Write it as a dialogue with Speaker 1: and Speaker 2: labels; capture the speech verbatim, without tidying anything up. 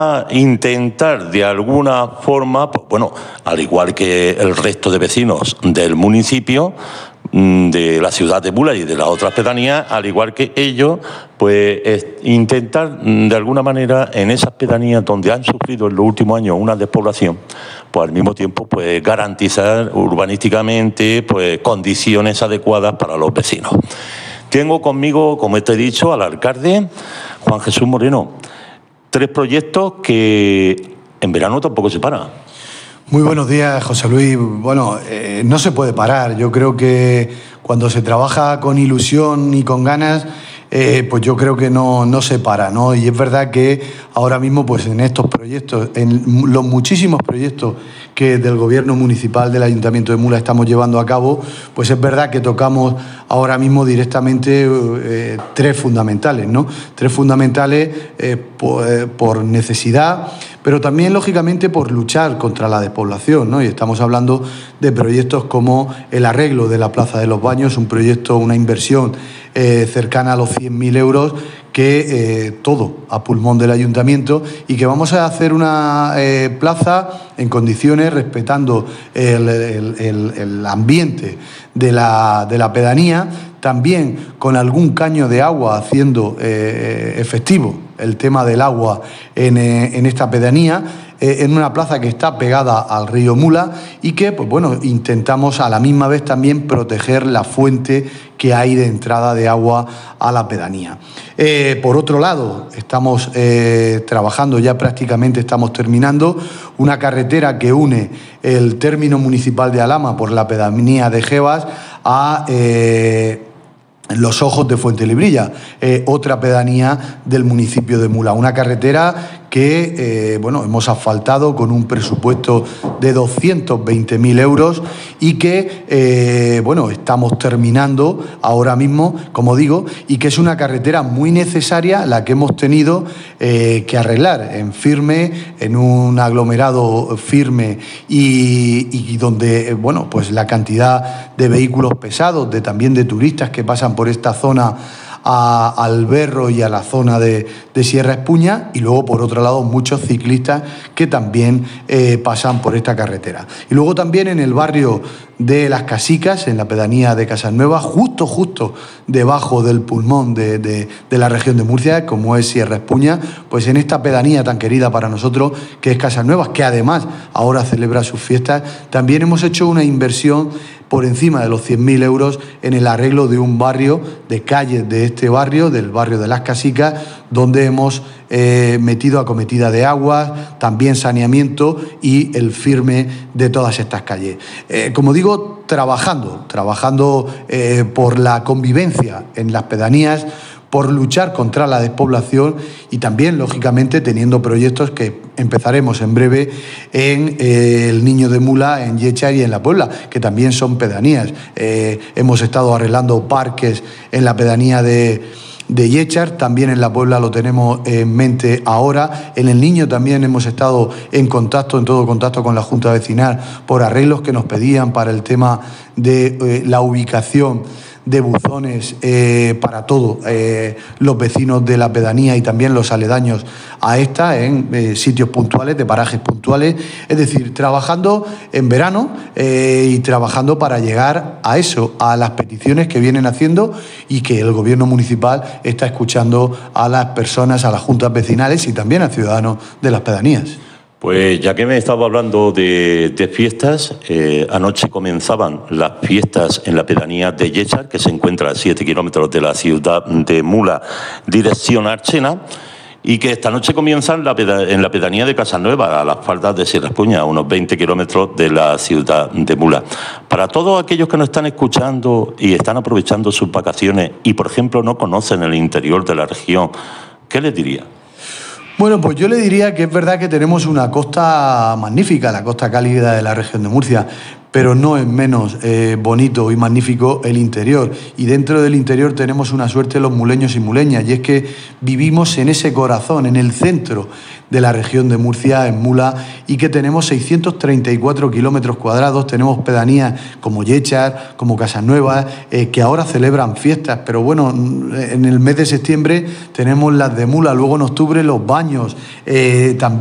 Speaker 1: intentar de alguna forma, pues, bueno, al igual que el resto de vecinos del municipio, de la ciudad de Mula y de las otras pedanías, al igual que ellos, pues es intentar de alguna manera en esas pedanías donde han sufrido en los últimos años una despoblación, pues al mismo tiempo pues garantizar urbanísticamente pues condiciones adecuadas para los vecinos. Tengo conmigo, como te he dicho, al alcalde Juan Jesús Moreno. Tres proyectos que en verano tampoco se paran.
Speaker 2: Muy buenos días, José Luis. Bueno, eh, no se puede parar. Yo creo que cuando se trabaja con ilusión y con ganas, eh, pues yo creo que no, no se para, ¿no? Y es verdad que ahora mismo, pues en estos proyectos, en los muchísimos proyectos que del Gobierno Municipal del Ayuntamiento de Mula estamos llevando a cabo, pues es verdad que tocamos ahora mismo directamente eh, tres fundamentales, ¿no? Tres fundamentales eh, por, eh, por necesidad, pero también, lógicamente, por luchar contra la despoblación, ¿no? Y estamos hablando de proyectos como el arreglo de la Plaza de los Baños, un proyecto, una inversión eh, cercana a los cien mil euros, que eh, todo a pulmón del ayuntamiento, y que vamos a hacer una eh, plaza en condiciones, respetando el, el, el, el ambiente de la, de la pedanía, también con algún caño de agua, haciendo eh, efectivo el tema del agua en, eh, en esta pedanía, eh, en una plaza que está pegada al río Mula y que, pues bueno, intentamos a la misma vez también proteger la fuente que hay de entrada de agua a la pedanía. Eh, por otro lado, estamos eh, trabajando, ya prácticamente estamos terminando, una carretera que une el término municipal de Alhama por la pedanía de Jevas a Eh, Los Ojos de Fuentelibrilla, eh, otra pedanía del municipio de Mula. Una carretera que eh, bueno, hemos asfaltado con un presupuesto de doscientos veinte mil euros y que eh, bueno, estamos terminando ahora mismo, como digo, y que es una carretera muy necesaria la que hemos tenido eh, que arreglar en firme, en un aglomerado firme y, y donde eh, bueno, pues la cantidad de vehículos pesados, de también de turistas que pasan por esta zona A, al Berro y a la zona de, de Sierra Espuña, y luego por otro lado muchos ciclistas que también eh, pasan por esta carretera. Y luego también en el barrio de Las Casicas, en la pedanía de Casanueva, justo, justo debajo del pulmón de, de, de la región de Murcia, como es Sierra Espuña, pues en esta pedanía tan querida para nosotros, que es Casanueva, que además ahora celebra sus fiestas, también hemos hecho una inversión por encima de los cien mil euros en el arreglo de un barrio, de calles de este barrio, del barrio de Las Casicas, donde hemos eh, metido acometida de aguas, también saneamiento y el firme de todas estas calles. Eh, como digo, trabajando, trabajando eh, por la convivencia en las pedanías, por luchar contra la despoblación y también, lógicamente, teniendo proyectos que empezaremos en breve en eh, el Niño de Mula, en Yechar y en La Puebla, que también son pedanías. Eh, hemos estado arreglando parques en la pedanía de... de Yechar, también en La Puebla lo tenemos en mente ahora. En el Niño también hemos estado en contacto, en todo contacto con la Junta Vecinal por arreglos que nos pedían para el tema de eh, la ubicación de buzones eh, para todos eh, los vecinos de la pedanía y también los aledaños a esta en eh, sitios puntuales, de parajes puntuales, es decir, trabajando en verano eh, y trabajando para llegar a eso, a las peticiones que vienen haciendo y que el Gobierno municipal está escuchando a las personas, a las juntas vecinales y también a ciudadanos de las pedanías.
Speaker 1: Pues ya que me estaba hablando de, de fiestas, eh, anoche comenzaban las fiestas en la pedanía de Yechar, que se encuentra a siete kilómetros de la ciudad de Mula, dirección Archena, y que esta noche comienzan la en la pedanía de Casanueva, a las faldas de Sierra Espuña, a unos veinte kilómetros de la ciudad de Mula. Para todos aquellos que nos están escuchando y están aprovechando sus vacaciones y, por ejemplo, no conocen el interior de la región, ¿qué les diría?
Speaker 2: Bueno, pues yo le diría que es verdad que tenemos una costa magnífica, la costa cálida de la región de Murcia, pero no es menos eh, bonito y magnífico el interior. Y dentro del interior tenemos una suerte los muleños y muleñas, y es que vivimos en ese corazón, en el centro de la región de Murcia, en Mula, y que tenemos seiscientos treinta y cuatro kilómetros cuadrados. Tenemos pedanías como Yéchar, como Casanuevas, eh, que ahora celebran fiestas, pero bueno, en el mes de septiembre tenemos las de Mula, luego en octubre Los Baños, eh, también